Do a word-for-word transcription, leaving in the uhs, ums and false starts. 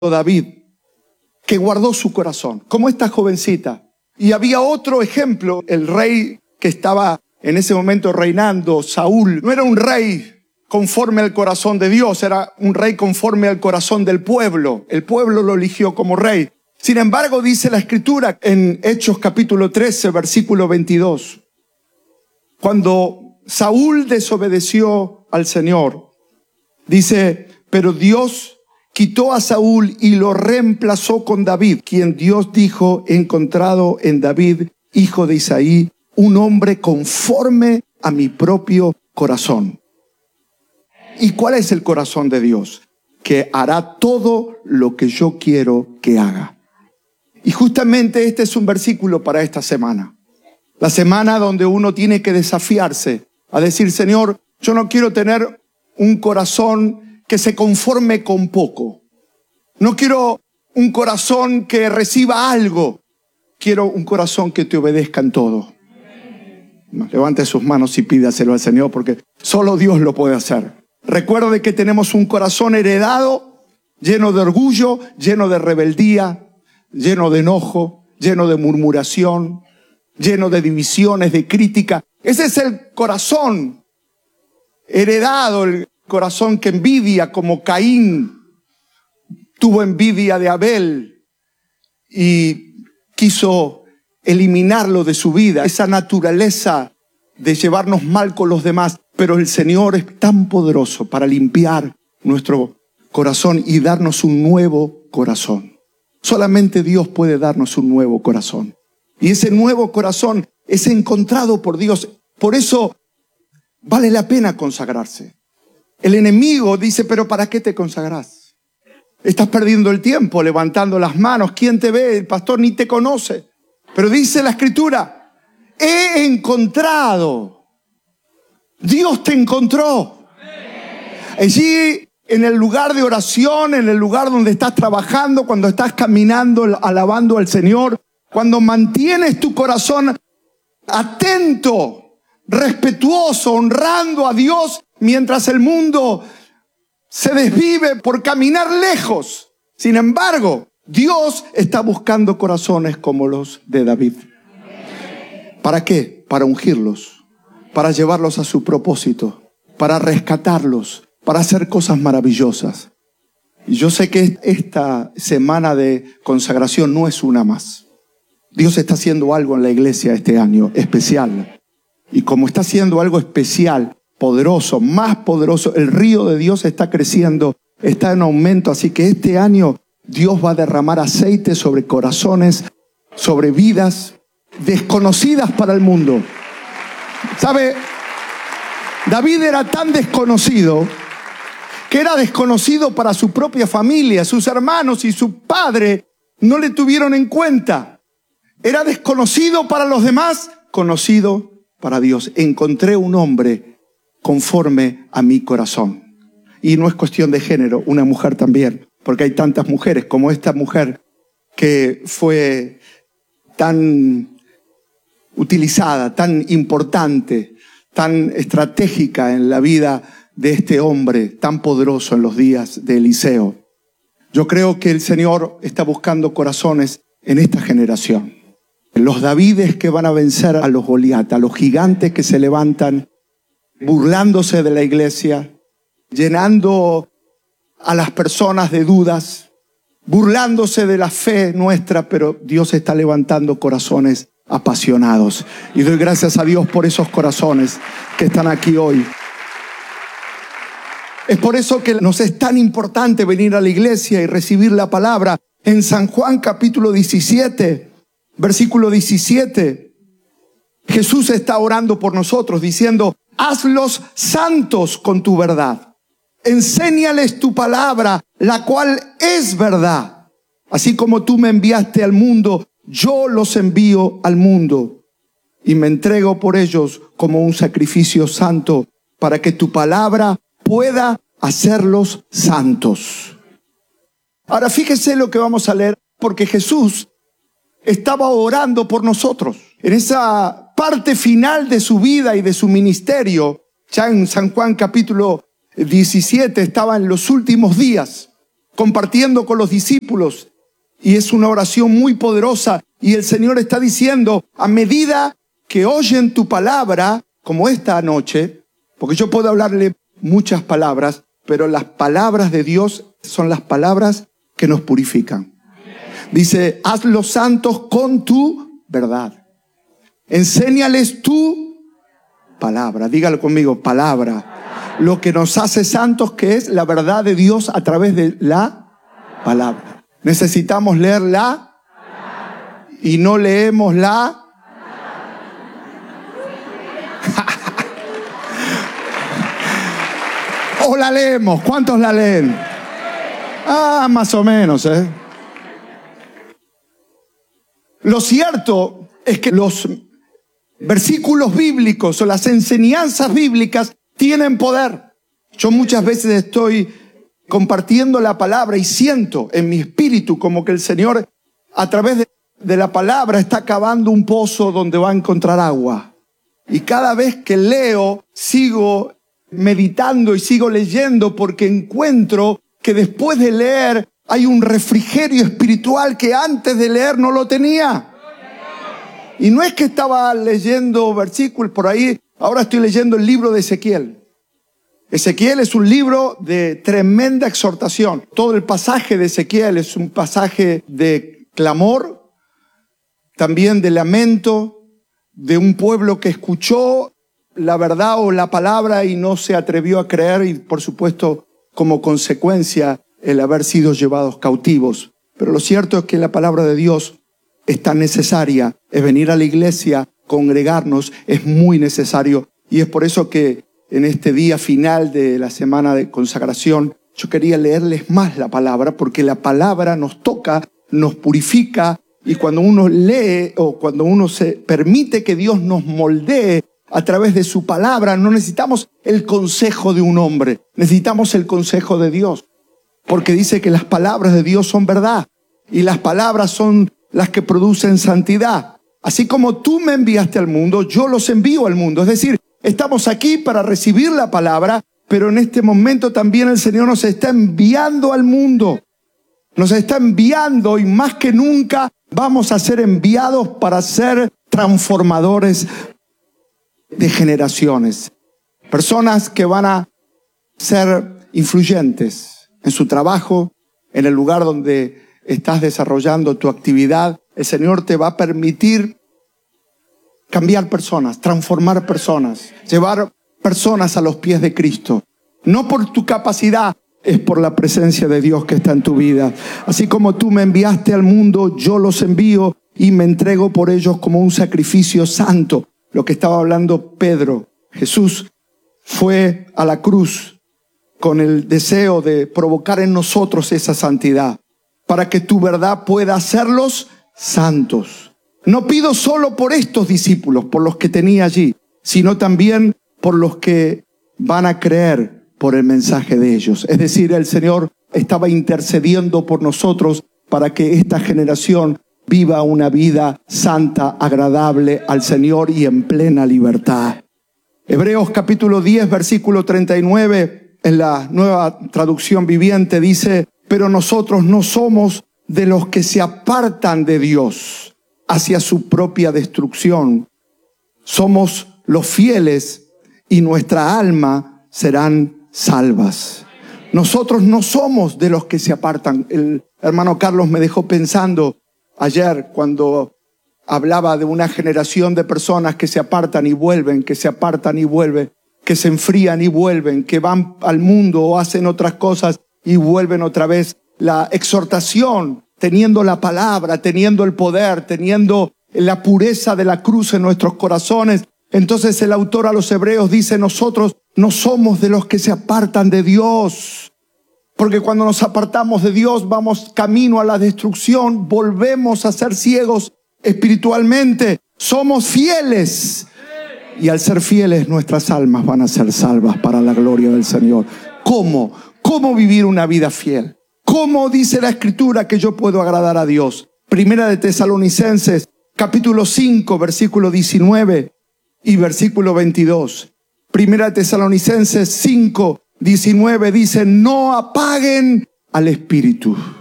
David, que guardó su corazón, como esta jovencita. Y había otro ejemplo, el rey que estaba en ese momento reinando, Saúl, no era un rey conforme al corazón de Dios, era un rey conforme al corazón del pueblo. El pueblo lo eligió como rey. Sin embargo, dice la Escritura en Hechos capítulo trece, versículo veintidós, cuando Saúl desobedeció al Señor, dice, pero Dios quitó a Saúl y lo reemplazó con David, quien Dios dijo, he encontrado en David, hijo de Isaí, un hombre conforme a mi propio corazón. ¿Y cuál es el corazón de Dios? Que hará todo lo que yo quiero que haga. Y justamente este es un versículo para esta semana. La semana donde uno tiene que desafiarse a decir, Señor, yo no quiero tener un corazón que se conforme con poco. No quiero un corazón que reciba algo. Quiero un corazón que te obedezca en todo. Levante sus manos y pídaselo al Señor, porque solo Dios lo puede hacer. Recuerde que tenemos un corazón heredado, lleno de orgullo, lleno de rebeldía, lleno de enojo, lleno de murmuración, lleno de divisiones, de crítica. Ese es el corazón heredado, el corazón que envidia, como Caín tuvo envidia de Abel y quiso eliminarlo de su vida, esa naturaleza de llevarnos mal con los demás. Pero el Señor es tan poderoso para limpiar nuestro corazón y darnos un nuevo corazón. Solamente Dios puede darnos un nuevo corazón. Y ese nuevo corazón es encontrado por Dios. Por eso vale la pena consagrarse. El enemigo dice, pero ¿para qué te consagras? Estás perdiendo el tiempo levantando las manos. ¿Quién te ve? El pastor ni te conoce. Pero dice la Escritura, he encontrado. Dios te encontró. Allí en el lugar de oración, en el lugar donde estás trabajando, cuando estás caminando, alabando al Señor, cuando mantienes tu corazón atento, respetuoso, honrando a Dios, mientras el mundo se desvive por caminar lejos. Sin embargo, Dios está buscando corazones como los de David. ¿Para qué? Para ungirlos, para llevarlos a su propósito, para rescatarlos, para hacer cosas maravillosas. Y yo sé que esta semana de consagración no es una más. Dios está haciendo algo en la iglesia este año, especial. Y como está haciendo algo especial, poderoso, más poderoso, el río de Dios está creciendo, está en aumento. Así que este año Dios va a derramar aceite sobre corazones, sobre vidas desconocidas para el mundo. ¿Sabe? David era tan desconocido que era desconocido para su propia familia. Sus hermanos y su padre no le tuvieron en cuenta. Era desconocido para los demás, conocido para Dios. Encontré un hombre conforme a mi corazón. Y no es cuestión de género, una mujer también, porque hay tantas mujeres como esta mujer que fue tan utilizada, tan importante, tan estratégica en la vida de este hombre tan poderoso en los días de Eliseo. Yo creo que el Señor está buscando corazones en esta generación. Los Davides que van a vencer a los Goliat, a los gigantes que se levantan burlándose de la iglesia, llenando a las personas de dudas, burlándose de la fe nuestra, pero Dios está levantando corazones apasionados. Y doy gracias a Dios por esos corazones que están aquí hoy. Es por eso que nos es tan importante venir a la iglesia y recibir la palabra. En San Juan capítulo diecisiete, versículo diecisiete, Jesús está orando por nosotros diciendo, hazlos santos con tu verdad. Enséñales tu palabra, la cual es verdad. Así como tú me enviaste al mundo, yo los envío al mundo y me entrego por ellos como un sacrificio santo para que tu palabra pueda hacerlos santos. Ahora fíjese lo que vamos a leer, porque Jesús estaba orando por nosotros. En esa parte final de su vida y de su ministerio, ya en San Juan capítulo diecisiete, estaba en los últimos días, compartiendo con los discípulos. Y es una oración muy poderosa. Y el Señor está diciendo, a medida que oyen tu palabra, como esta noche, porque yo puedo hablarle muchas palabras, pero las palabras de Dios son las palabras que nos purifican. Dice, hazlos santos con tu verdad. Enséñales tu palabra. Dígalo conmigo, palabra. Lo que nos hace santos, que es la verdad de Dios a través de la palabra. Necesitamos leer la y no leemos la. ¿O la leemos? ¿Cuántos la leen? Ah, más o menos, ¿eh? Lo cierto es que los versículos bíblicos o las enseñanzas bíblicas tienen poder. Yo muchas veces estoy compartiendo la palabra y siento en mi espíritu como que el Señor a través de, de la palabra está cavando un pozo donde va a encontrar agua. Y cada vez que leo, sigo meditando y sigo leyendo porque encuentro que después de leer hay un refrigerio espiritual que antes de leer no lo tenía. Y no es que estaba leyendo versículos por ahí, ahora estoy leyendo el libro de Ezequiel. Ezequiel es un libro de tremenda exhortación. Todo el pasaje de Ezequiel es un pasaje de clamor, también de lamento, de un pueblo que escuchó la verdad o la palabra y no se atrevió a creer, y por supuesto como consecuencia el haber sido llevados cautivos. Pero lo cierto es que la palabra de Dios es tan necesaria, es venir a la iglesia, congregarnos, es muy necesario. Y es por eso que en este día final de la semana de consagración, yo quería leerles más la palabra, porque la palabra nos toca, nos purifica, y cuando uno lee o cuando uno se permite que Dios nos moldee a través de su palabra, no necesitamos el consejo de un hombre, necesitamos el consejo de Dios. Porque dice que las palabras de Dios son verdad y las palabras son las que producen santidad. Así como tú me enviaste al mundo, yo los envío al mundo. Es decir, estamos aquí para recibir la palabra, pero en este momento también el Señor nos está enviando al mundo. Nos está enviando y más que nunca vamos a ser enviados para ser transformadores de generaciones. Personas que van a ser influyentes en su trabajo, en el lugar donde estás desarrollando tu actividad. El Señor te va a permitir cambiar personas, transformar personas, llevar personas a los pies de Cristo. No por tu capacidad, es por la presencia de Dios que está en tu vida. Así como tú me enviaste al mundo, yo los envío y me entrego por ellos como un sacrificio santo. Lo que estaba hablando Pedro. Jesús fue a la cruz con el deseo de provocar en nosotros esa santidad, para que tu verdad pueda hacerlos santos. No pido solo por estos discípulos, por los que tenía allí, sino también por los que van a creer por el mensaje de ellos. Es decir, el Señor estaba intercediendo por nosotros para que esta generación viva una vida santa, agradable al Señor y en plena libertad. Hebreos capítulo diez, versículo treinta y nueve, en la Nueva Traducción Viviente dice: pero nosotros no somos de los que se apartan de Dios hacia su propia destrucción. Somos los fieles y nuestra alma serán salvas. Nosotros no somos de los que se apartan. El hermano Carlos me dejó pensando ayer cuando hablaba de una generación de personas que se apartan y vuelven, que se apartan y vuelven, que se enfrían y vuelven, que van al mundo o hacen otras cosas y vuelven otra vez. La exhortación, teniendo la palabra, teniendo el poder, teniendo la pureza de la cruz en nuestros corazones. Entonces el autor a los Hebreos dice: nosotros no somos de los que se apartan de Dios. Porque cuando nos apartamos de Dios vamos camino a la destrucción, volvemos a ser ciegos espiritualmente. Somos fieles. Y al ser fieles nuestras almas van a ser salvas para la gloria del Señor. ¿Cómo? ¿Cómo vivir una vida fiel? ¿Cómo dice la Escritura que yo puedo agradar a Dios? Primera de Tesalonicenses, capítulo cinco, versículo diecinueve y versículo veintidós. Primera de Tesalonicenses cinco, diecinueve dice: no apaguen al Espíritu.